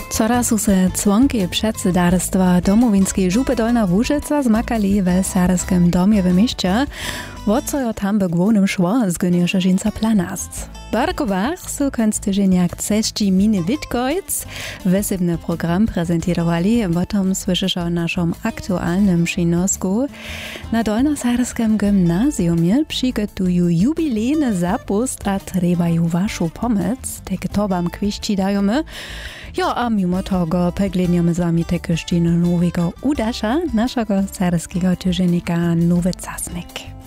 Wczoraj su se członki przedsidarstwa Domowinskiej Żupy Dolna Łużyca zmakali w Serskim domie w mieście, o co jo tam by głównym szło z goniusza żinca planast. Barkowach su końc tydzieniak ceści miny Witkojc wysybny program prezentowali, o tom słyszysz o naszym aktualnym przynosku. Na Dolnoserskim gimnazjumie przygotują jubilejny zapust, a trebają waszą pomoc, tak to wam kwiści dajemy. Jo, a mimo tego pegledniemy z wami tekoż nowego udasza naszego serskiego tydziennika Nowy Czasnik.